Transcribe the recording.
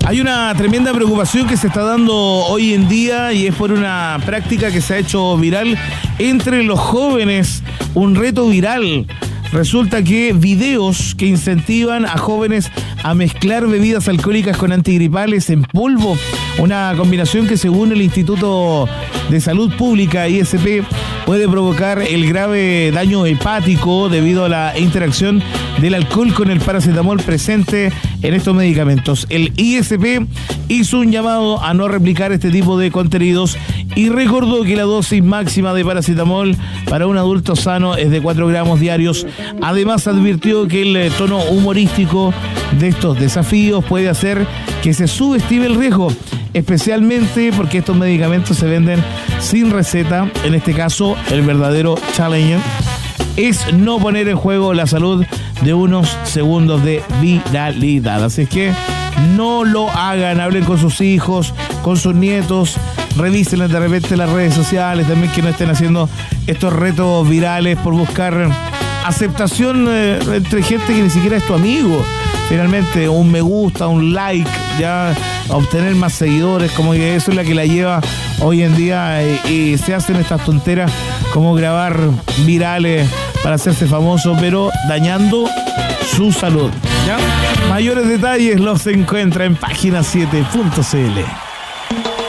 Hay una tremenda preocupación que se está dando hoy en día y es por una práctica que se ha hecho viral entre los jóvenes, un reto viral. Resulta que videos que incentivan a jóvenes a mezclar bebidas alcohólicas con antigripales en polvo, una combinación que según el Instituto de Salud Pública, ISP, puede provocar el grave daño hepático debido a la interacción del alcohol con el paracetamol presente en estos medicamentos. El ISP hizo un llamado a no replicar este tipo de contenidos y recordó que la dosis máxima de paracetamol para un adulto sano es de 4 gramos diarios. Además advirtió que el tono humorístico de estos desafíos puede hacer que se subestime el riesgo, especialmente porque estos medicamentos se venden sin receta. En este caso, el verdadero challenge es no poner en juego la salud de unos segundos de viralidad. Así es que no lo hagan, hablen con sus hijos, con sus nietos, revisen de repente las redes sociales, también que no estén haciendo estos retos virales por buscar aceptación entre gente que ni siquiera es tu amigo. Finalmente, un me gusta, un like, ya obtener más seguidores, como que eso es la que la lleva hoy en día y se hacen estas tonteras como grabar virales para hacerse famoso, pero dañando su salud. ¿Ya? Mayores detalles los encuentra en página7.cl.